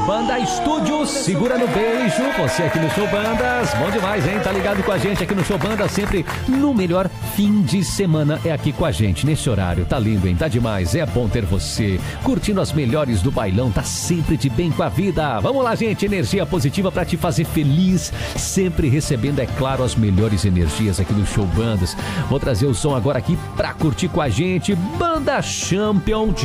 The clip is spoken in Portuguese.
Banda Estúdios, segura no beijo. Você aqui no Show Bandas, bom demais, hein? Tá ligado com a gente aqui no Show Bandas, sempre no melhor fim de semana é aqui com a gente, nesse horário. Tá lindo, hein? Tá demais, é bom ter você curtindo as melhores do bailão, tá sempre de bem com a vida. Vamos lá, gente, energia positiva pra te fazer feliz, sempre recebendo, é claro, as melhores energias aqui no Show Bandas. Vou trazer o som agora aqui pra curtir com a gente, Banda Champion de